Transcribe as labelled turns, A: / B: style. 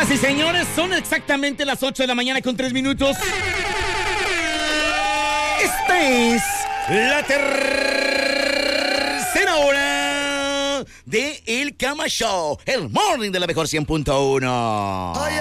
A: Señoras y señores, son exactamente las 8 de la mañana con 3 minutos. Esta es la tercera hora de El Cama Show, el morning de la mejor 100.1.